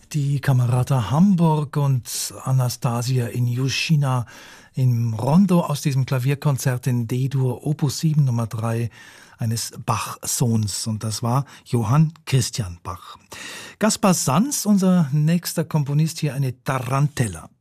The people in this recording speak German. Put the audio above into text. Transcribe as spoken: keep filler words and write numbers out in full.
Die Camerata Hamburg und Anastasia Injushina im Rondo aus diesem Klavierkonzert in D-Dur Opus sieben Nummer drei eines Bach-Sohns, und das war Johann Christian Bach. Gaspar Sanz, unser nächster Komponist, hier eine Tarantella.